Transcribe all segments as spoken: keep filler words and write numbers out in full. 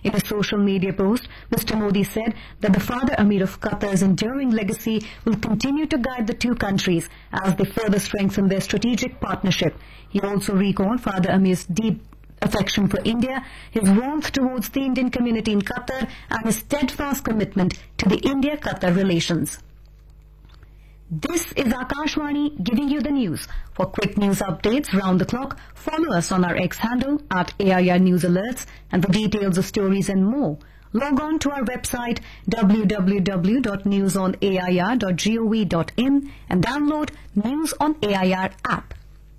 In a social media post, Mister Modi said that the Father Amir of Qatar's enduring legacy will continue to guide the two countries as they further strengthen their strategic partnership. He also recalled Father Amir's deep affection for India, his warmth towards the Indian community in Qatar, and his steadfast commitment to the India-Qatar relations. This is Akashvani giving you the news. For quick news updates round the clock, follow us on our X handle at A I R News Alerts, and for details of stories and more, log on to our website w w w dot news on a i r dot gov dot in and download News on A I R app.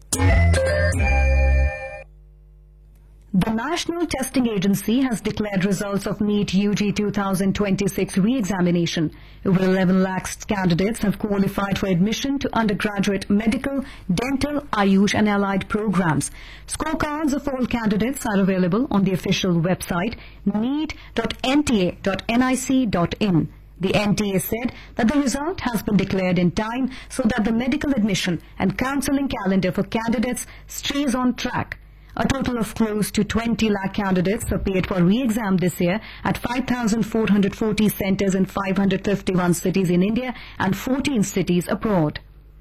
The National Testing Agency has declared results of NEET U G two thousand twenty-six re-examination. Over eleven lakh candidates have qualified for admission to undergraduate medical, dental, Ayush and allied programs. Scorecards of all candidates are available on the official website neet dot n t a dot n i c dot in. The N T A said that the result has been declared in time so that the medical admission and counselling calendar for candidates stays on track. A total of close to twenty lakh candidates appeared for re-exam this year at five thousand four hundred forty centres in five hundred fifty-one cities in India and fourteen cities abroad.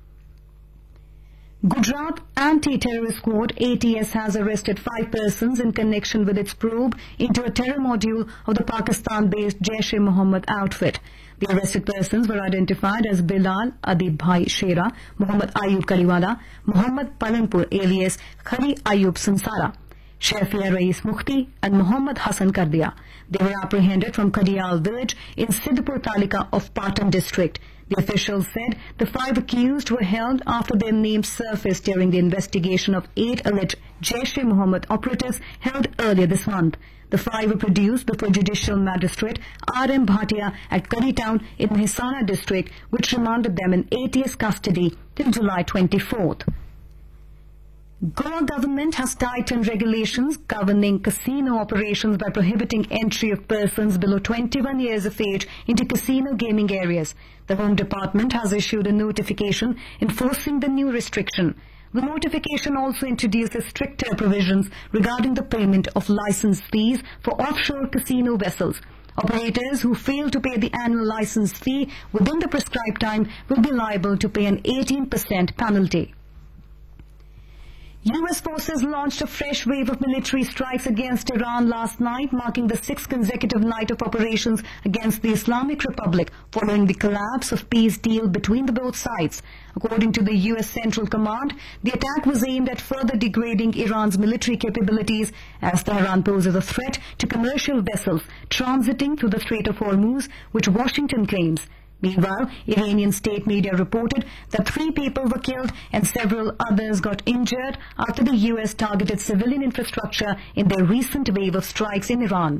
Gujarat Anti-Terrorist Squad A T S has arrested five persons in connection with its probe into a terror module of the Pakistan-based Jaish-e-Mohammed outfit. The arrested persons were identified as Bilal Adib Bhai Shera, Muhammad Ayub Kariwala, Muhammad Palanpur alias Khali Ayub Sansara, Shafia Rais Mukhti and Muhammad Hassan Kardia. They were apprehended from Kadiyal village in Sidhpur Talika of Patan district. The officials said the five accused were held after their names surfaced during the investigation of eight alleged Jaish-e-Mohammed operatives held earlier this month. The five were produced before Judicial Magistrate R M Bhatia at Curry Town in Mehsana district, which remanded them in A T S custody till July twenty-fourth. Goa government has tightened regulations governing casino operations by prohibiting entry of persons below twenty-one years of age into casino gaming areas. The Home Department has issued a notification enforcing the new restriction. The notification also introduces stricter provisions regarding the payment of license fees for offshore casino vessels. Operators who fail to pay the annual license fee within the prescribed time will be liable to pay an eighteen percent penalty. U S forces launched a fresh wave of military strikes against Iran last night, marking the sixth consecutive night of operations against the Islamic Republic following the collapse of peace deal between the both sides. According to the U S Central Command, the attack was aimed at further degrading Iran's military capabilities as Tehran poses a threat to commercial vessels transiting through the Strait of Hormuz, which Washington claims. Meanwhile, Iranian state media reported that three people were killed and several others got injured after the U S targeted civilian infrastructure in their recent wave of strikes in Iran.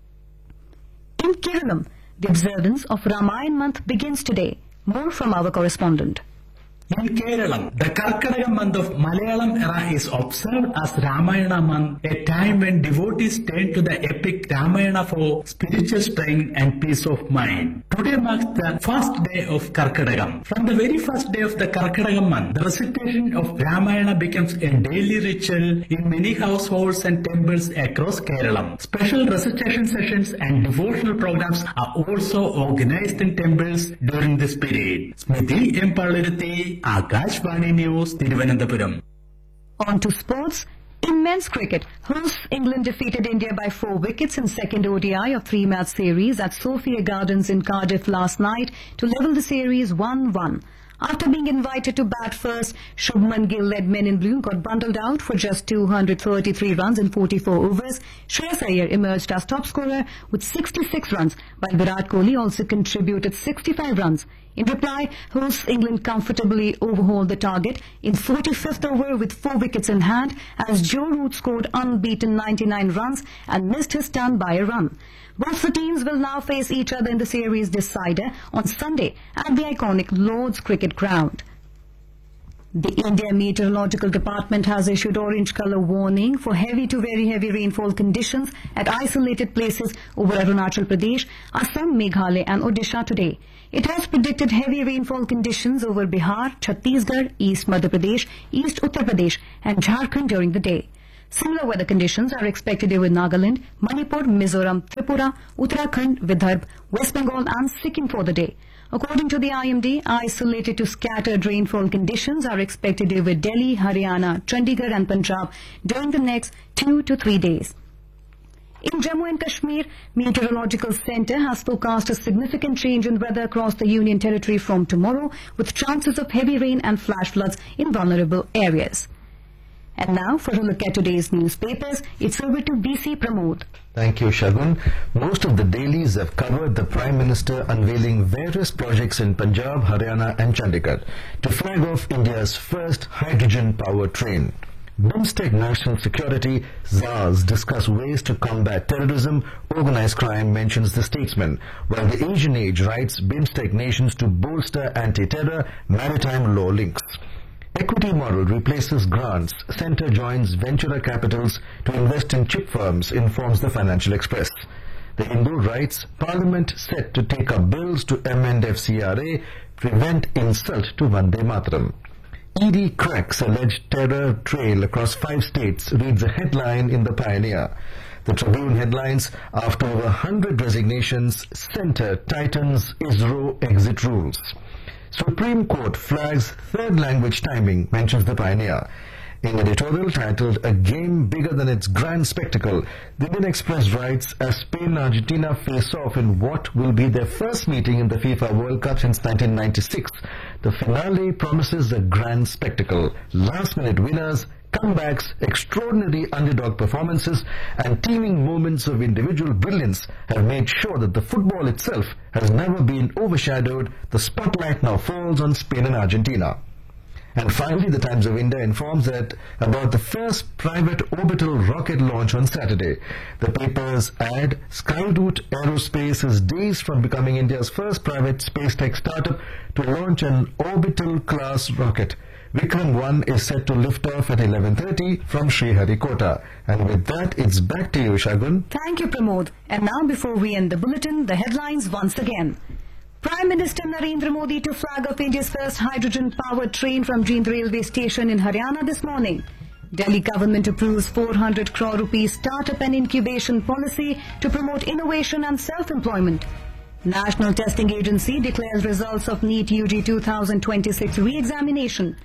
In Kerala, the observance of Ramayan month begins today. More from our correspondent. In Kerala, the Karkadaka month of Malayalam era is observed as Ramayana month, a time when devotees turn to the epic Ramayana for spiritual strength and peace of mind. Today marks the first day of Karkadakam. From the very first day of the Karkadaka month, the recitation of Ramayana becomes a daily ritual in many households and temples across Kerala. Special recitation sessions and devotional programs are also organized in temples during this period. Smriti Empalirthi, Akashvani News, Thiruvananthapuram. On to sports. In men's cricket, hosts England defeated India by four wickets in second O D I of three-match series at Sophia Gardens in Cardiff last night to level the series one one. After being invited to bat first, Shubman Gill-led men in blue got bundled out for just two hundred thirty-three runs in forty-four overs. Shreyas Iyer emerged as top scorer with sixty-six runs, while Virat Kohli also contributed sixty-five runs. In reply, hosts England comfortably overhauled the target in forty-fifth over with four wickets in hand as Joe Root scored unbeaten ninety-nine runs and missed his turn by a run. Both the teams will now face each other in the series decider on Sunday at the iconic Lord's Cricket Ground. The India Meteorological Department has issued orange colour warning for heavy to very heavy rainfall conditions at isolated places over Arunachal Pradesh, Assam, Meghalaya and Odisha today. It has predicted heavy rainfall conditions over Bihar, Chhattisgarh, East Madhya Pradesh, East Uttar Pradesh and Jharkhand during the day. Similar weather conditions are expected over Nagaland, Manipur, Mizoram, Tripura, Uttarakhand, Vidarbha, West Bengal and Sikkim for the day. According to the I M D, isolated to scattered rainfall conditions are expected over Delhi, Haryana, Chandigarh and Punjab during the next two to three days. In Jammu and Kashmir, Meteorological Centre has forecast a significant change in weather across the Union Territory from tomorrow, with chances of heavy rain and flash floods in vulnerable areas. And now, for a look at today's newspapers, it's over to B C Pramod. Thank you, Shagun. Most of the dailies have covered the Prime Minister unveiling various projects in Punjab, Haryana and Chandigarh to flag off India's first hydrogen-powered train. BIMSTEC National Security czars discuss ways to combat terrorism. Organized crime, mentions the Statesman, while the Asian Age writes BIMSTEC nations to bolster anti-terror, maritime law links. Equity model replaces grants. Centre joins Ventura Capitals to invest in chip firms, informs the Financial Express. The Hindu writes, Parliament set to take up bills to amend F C R A, prevent insult to Vande Mataram. E D cracks alleged terror trail across five states, reads a headline in the Pioneer. The Tribune headlines, after over one hundred resignations, Centre tightens I S R O exit rules. Supreme Court flags third language timing, mentions the Pioneer. In editorial titled A Game Bigger Than Its Grand Spectacle, the Indian Express writes, as Spain and Argentina face off in what will be their first meeting in the FIFA World Cup since nineteen ninety-six, the finale promises a grand spectacle. Last-minute winners, comebacks, extraordinary underdog performances and teeming moments of individual brilliance have made sure that the football itself has never been overshadowed. The spotlight now falls on Spain and Argentina. And finally, the Times of India informs that about the first private orbital rocket launch on Saturday. The papers add, Skyroot Aerospace is days from becoming India's first private space tech startup to launch an orbital class rocket. Vikram one is set to lift off at eleven thirty from Sriharikota. And with that, it's back to you, Shagun. Thank you, Pramod. And now, before we end the bulletin, the headlines once again. Prime Minister Narendra Modi to flag off India's first hydrogen-powered train from Jind railway station in Haryana this morning. Delhi government approves four hundred crore rupees startup and incubation policy to promote innovation and self-employment. National Testing Agency declares results of NEET U G two thousand twenty-six re-examination.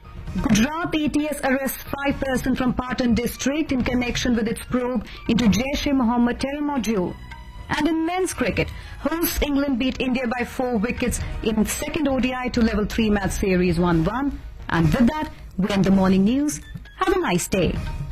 Gujarat A T S arrests five persons from Patan district in connection with its probe into Jaish-e-Mohammed terror module. And in men's cricket, hosts England beat India by four wickets in second O D I to level three match series one one. And with that, we end the morning news. Have a nice day.